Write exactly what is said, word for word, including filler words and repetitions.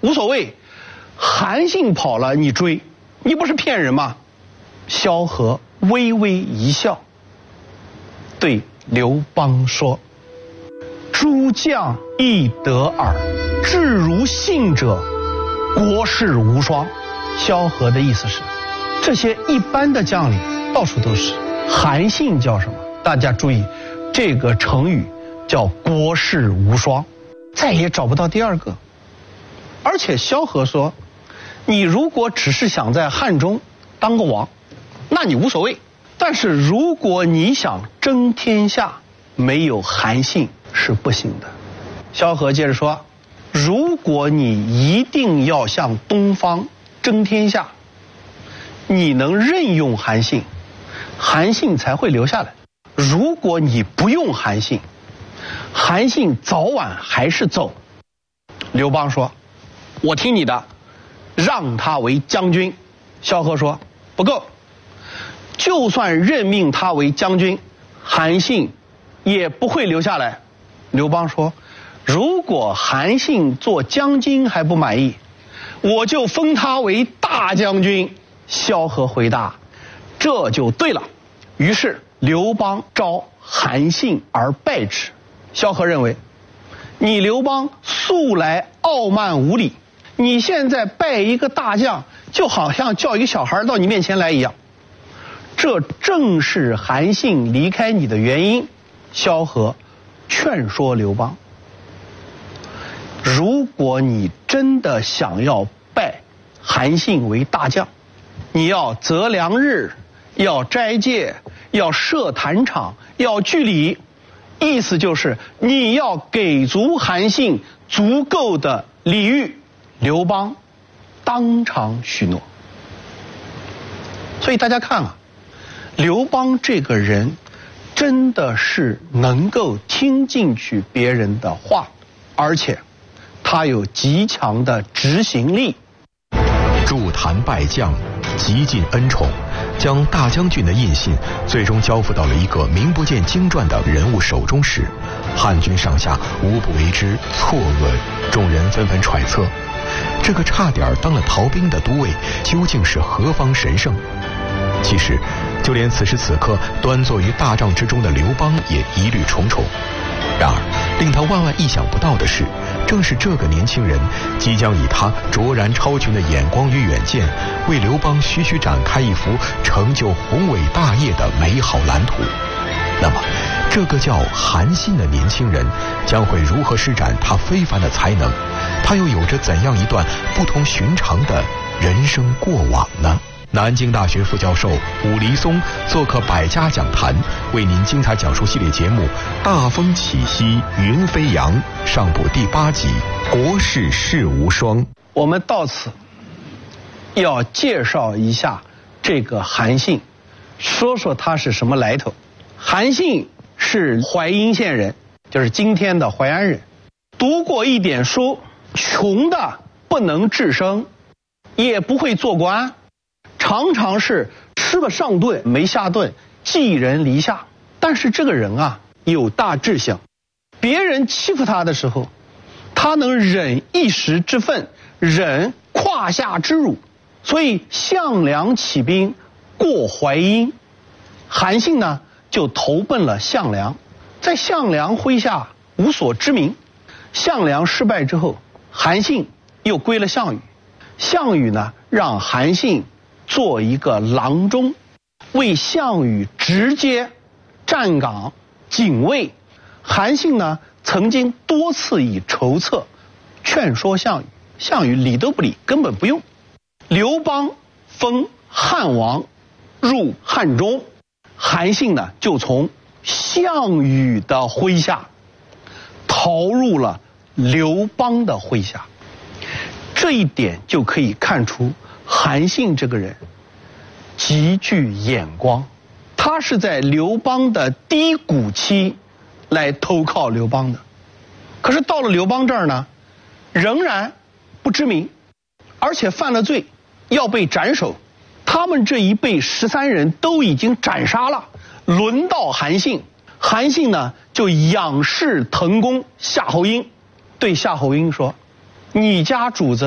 无所谓，韩信跑了你追，你不是骗人吗？萧何微微一笑，对刘邦说：“诸将亦得耳，至如信者，国士无双。”萧何的意思是，这些一般的将领到处都是，韩信叫什么？大家注意，这个成语叫国士无双，再也找不到第二个。而且萧何说，你如果只是想在汉中当个王，那你无所谓，但是如果你想争天下，没有韩信是不行的。萧何接着说，如果你一定要向东方争天下，你能任用韩信，韩信才会留下来。如果你不用韩信，韩信早晚还是走。刘邦说，我听你的，让他为将军。萧何说，不够，就算任命他为将军，韩信也不会留下来。刘邦说，如果韩信做将军还不满意，我就封他为大将军。萧何回答，这就对了。于是刘邦招韩信而败之。萧何认为，你刘邦素来傲慢无礼，你现在拜一个大将，就好像叫一个小孩到你面前来一样，这正是韩信离开你的原因。萧何劝说刘邦，如果你真的想要拜韩信为大将，你要择良日，要斋戒，要设坛场，要据礼，意思就是你要给足韩信足够的礼遇。刘邦当场许诺。所以大家看啊，刘邦这个人真的是能够听进去别人的话，而且他有极强的执行力。 筑坛拜将，极尽恩宠，将大将军的印信最终交付到了一个名不见经传的人物手中时，汉军上下无不为之错愕，众人纷纷揣测，这个差点当了逃兵的都尉究竟是何方神圣？其实就连此时此刻端坐于大帐之中的刘邦也疑虑重重。然而令他万万意想不到的是，正是这个年轻人即将以他卓然超群的眼光与远见，为刘邦徐徐展开一幅成就宏伟大业的美好蓝图。那么这个叫韩信的年轻人将会如何施展他非凡的才能？他又有着怎样一段不同寻常的人生过往呢？南京大学副教授武黎松做客百家讲坛，为您精彩讲述系列节目《大风起兮云飞扬》上部第八集《国士世无双》。 我们到此要介绍一下这个韩信，说说他是什么来头。韩信是淮阴县人，就是今天的淮安人，读过一点书，穷的不能治生，也不会做官，常常是吃了上顿没下顿，寄人篱下。但是这个人啊，有大志向，别人欺负他的时候，他能忍一时之愤，忍胯下之辱。所以项梁起兵过淮阴，韩信呢就投奔了项梁，在项梁麾下无所知名。项梁失败之后，韩信又归了项羽，项羽呢让韩信做一个郎中，为项羽直接站岗警卫。韩信呢曾经多次以筹策劝说项羽，项羽理都不理，根本不用。刘邦封汉王入汉中，韩信呢就从项羽的麾下逃入了刘邦的麾下。这一点就可以看出韩信这个人极具眼光，他是在刘邦的低谷期来投靠刘邦的，可是到了刘邦这儿呢，仍然不知名，而且犯了罪，要被斩首。他们这一辈十三人都已经斩杀了，轮到韩信，韩信呢就仰视腾公夏侯婴，对夏侯婴说：“你家主子